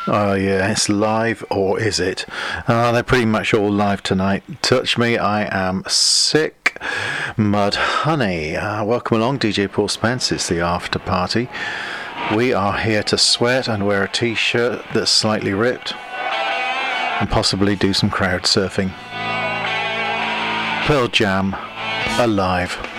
Oh yeah, it's live, or is it? They're pretty much all live tonight. Touch Me, I Am Sick, Mud Honey. Welcome along, DJ Paul Spence. It's the after party. We are here to sweat and wear a t-shirt that's slightly ripped and possibly do some crowd surfing. Pearl Jam, Alive.